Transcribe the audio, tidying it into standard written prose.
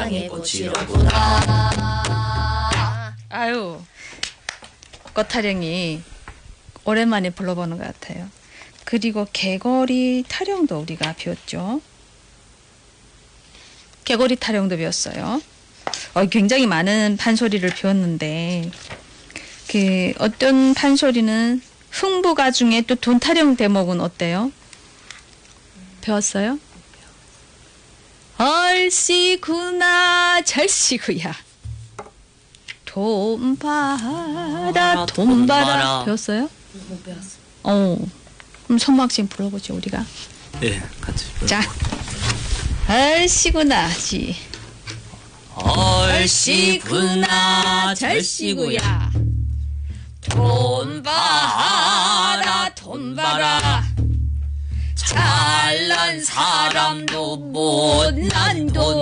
사랑의 꽃이로구나. 아유, 꽃타령이 오랜만에 불러보는 것 같아요. 그리고 개거리 타령도 우리가 배웠죠. 개거리 타령도 배웠어요. 굉장히 많은 판소리를 배웠는데 어떤 판소리는 흥부가 중에 또 돈타령 대목은 어때요? 배웠어요? 얼씨구나 절씨구야 돈 봐라 돈 봐라 배웠어요? 못 배웠어. 그럼 손막sim 불러보죠 우리가. 예, 같이. 자, 얼씨구나 지. 얼씨구나 절씨구야 돈 봐라 돈 봐라 잘난 사람도 못난 돈